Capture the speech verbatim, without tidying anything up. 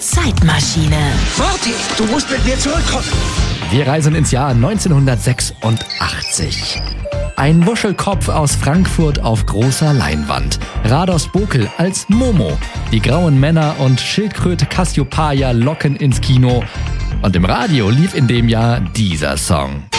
Zeitmaschine. Marty, du musst mit mir zurückkommen. Wir reisen ins Jahr neunzehnhundertsechsundachtzig. Ein Wuschelkopf aus Frankfurt auf großer Leinwand. Rados Bokel als Momo. Die grauen Männer und Schildkröte Cassiopeia locken ins Kino. Und im Radio lief in dem Jahr dieser Song.